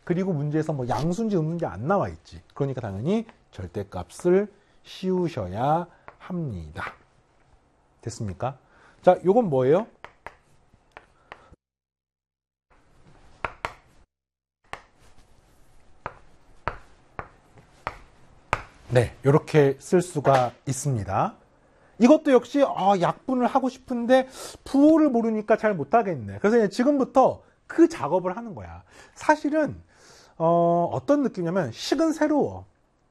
그리고 문제에서 뭐 양수인지 음수인지 안 나와 있지. 그러니까 당연히 절대값을 씌우셔야 합니다. 됐습니까? 자, 요건 뭐예요? 네, 이렇게 쓸 수가 있습니다. 이것도 역시 약분을 하고 싶은데 부호를 모르니까 잘 못하겠네. 그래서 지금부터 그 작업을 하는 거야. 사실은 어떤 느낌이냐면 식은 새로워.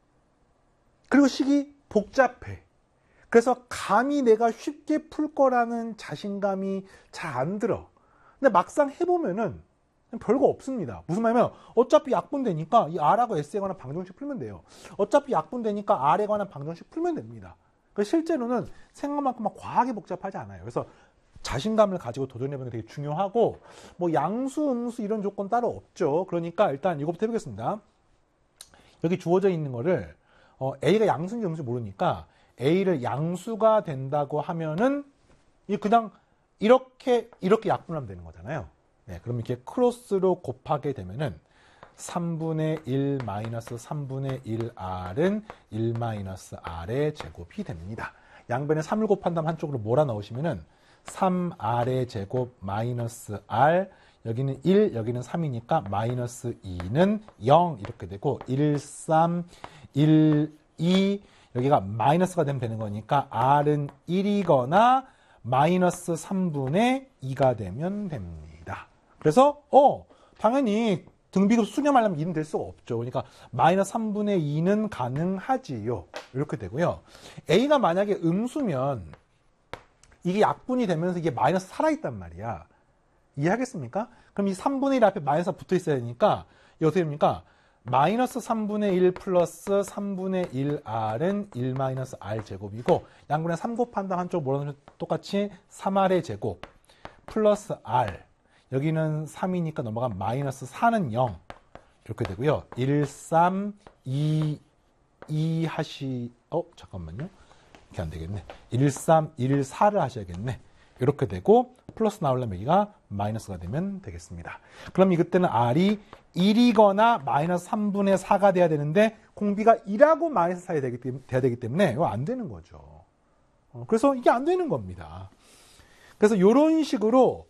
그리고 식이 복잡해. 그래서 감히 내가 쉽게 풀 거라는 자신감이 잘 안 들어. 근데 막상 해보면은 별거 없습니다. 무슨 말이냐면 어차피 약분되니까 이 R하고 S에 관한 방정식 풀면 돼요. 어차피 약분되니까 R에 관한 방정식 풀면 됩니다. 실제로는 생각만큼 막 과하게 복잡하지 않아요. 그래서 자신감을 가지고 도전해보는 게 되게 중요하고 뭐 양수, 음수 이런 조건 따로 없죠. 그러니까 일단 이거부터 해보겠습니다. 여기 주어져 있는 거를 A가 양수인지 음수인지 모르니까 A를 양수가 된다고 하면은 그냥 이렇게 약분하면 되는 거잖아요. 네, 그럼 이렇게 크로스로 곱하게 되면은 3분의 1 마이너스 3분의 1R은 1 마이너스 R의 제곱이 됩니다. 양변에 3을 곱한 다음 한쪽으로 몰아넣으시면은 3R의 제곱 마이너스 R, 여기는 1, 여기는 3이니까 마이너스 2는 0 이렇게 되고 1, 3, 1, 2 여기가 마이너스가 되면 거니까 R은 1이거나 마이너스 3분의 2가 되면 됩니다. 그래서 당연히 등비급 수렴하려면 2는 될 수가 없죠. 그러니까 마이너스 3분의 2는 가능하지요. 이렇게 되고요. A가 만약에 음수면 이게 약분이 되면서 이게 마이너스 살아있단 말이야. 이해하겠습니까? 그럼 이 3분의 1 앞에 마이너스가 붙어 있어야 되니까 이게 어떻게 됩니까? 마이너스 3분의 1 플러스 3분의 1R은 1 마이너스 R 제곱이고 양분에 3 곱한다 한쪽 몰아넣으면 똑같이 3R의 제곱 플러스 R 여기는 3이니까 넘어가면 마이너스 4는 0 이렇게 되고요. 1, 3, 2 잠깐만요. 이렇게 안 되겠네. 1, 3, 1, 4를 하셔야겠네. 이렇게 되고 플러스 나오려면 여기가 마이너스가 되면 되겠습니다. 그럼 이때는 R이 1이거나 마이너스 3분의 4가 돼야 되는데 공비가 1하고 마이너스 4가 돼야 되기 때문에 이거 안 되는 거죠. 그래서 이게 안 되는 겁니다. 그래서 이런 식으로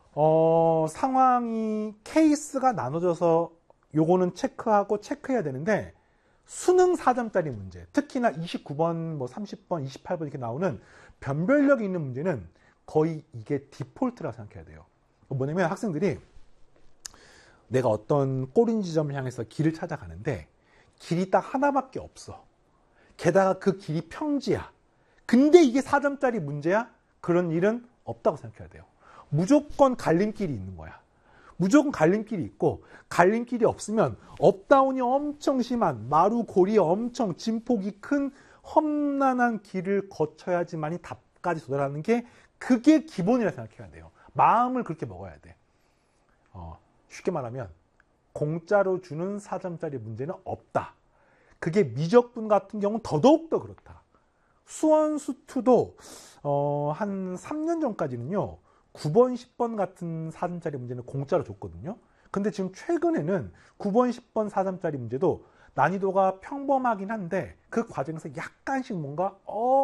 상황이 케이스가 나눠져서 요거는 체크하고 체크해야 되는데 수능 4점짜리 문제, 특히나 29번, 뭐 30번, 28번 이렇게 나오는 변별력이 있는 문제는 거의 이게 디폴트라고 생각해야 돼요. 뭐냐면 학생들이 내가 어떤 꼬린 지점을 향해서 길을 찾아가는데 길이 딱 하나밖에 없어. 게다가 그 길이 평지야. 근데 이게 4점짜리 문제야? 그런 일은 없다고 생각해야 돼요. 무조건 갈림길이 있는 거야. 무조건 갈림길이 있고 갈림길이 없으면 업다운이 엄청 심한 마루 고리 엄청 진폭이 큰 험난한 길을 거쳐야지만이 답까지 도달하는 게 그게 기본이라 생각해야 돼요. 마음을 그렇게 먹어야 돼. 쉽게 말하면 공짜로 주는 4점짜리 문제는 없다. 그게 미적분 같은 경우는 더더욱 더 그렇다. 수원수투도 한 3년 전까지는요. 9번, 10번 같은 4점짜리 문제는 공짜로 줬거든요. 근데 지금 최근에는 9번, 10번 4점짜리 문제도 난이도가 평범하긴 한데 그 과정에서 약간씩 뭔가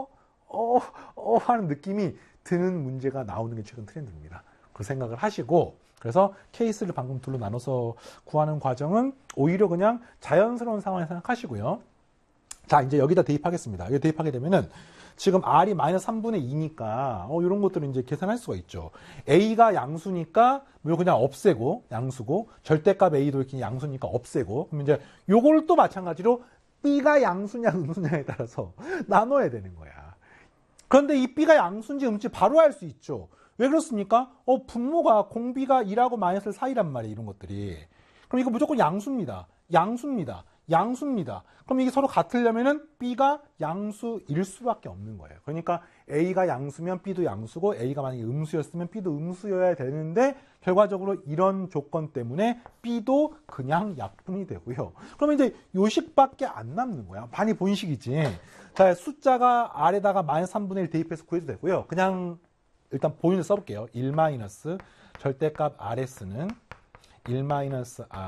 하는 느낌이 드는 문제가 나오는 게 최근 트렌드입니다. 그 생각을 하시고 그래서 케이스를 방금 둘로 나눠서 구하는 과정은 오히려 그냥 자연스러운 상황을 생각하시고요. 자, 이제 여기다 대입하겠습니다. 여기 대입하게 되면은 지금 R이 마이너스 3분의 2니까 이런 것들을 이제 계산할 수가 있죠. A가 양수니까 이거 그냥 없애고 양수고 절대값 A도 이렇게 양수니까 없애고 그럼 이제 요걸 또 마찬가지로 B가 양수냐 음수냐에 따라서 나눠야 되는 거야. 그런데 이 B가 양수인지 음수인지 바로 알 수 있죠. 왜 그렇습니까? 분모가 공비가 1하고 마이너스 사이란 말이에요. 이런 것들이. 그럼 이거 무조건 양수입니다. 양수입니다. 양수입니다. 그럼 이게 서로 같으려면은 B가 양수일 수밖에 없는 거예요. 그러니까 A가 양수면 B도 양수고 A가 만약에 음수였으면 B도 음수여야 되는데 결과적으로 이런 조건 때문에 B도 그냥 약분이 되고요. 그러면 이제 요식밖에 안 남는 거야. 많이 본 식이지. 자, 숫자가 R에다가 마이너스 3분의 1 대입해서 구해도 되고요. 그냥 일단 본인을 써볼게요. 1 마이너스 절대값 RS는 1 마이너스 R